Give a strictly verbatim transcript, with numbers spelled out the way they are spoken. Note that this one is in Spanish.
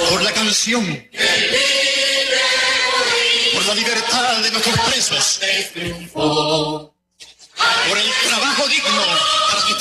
por la canción, por la libertad de nuestros presos, por el trabajo digno para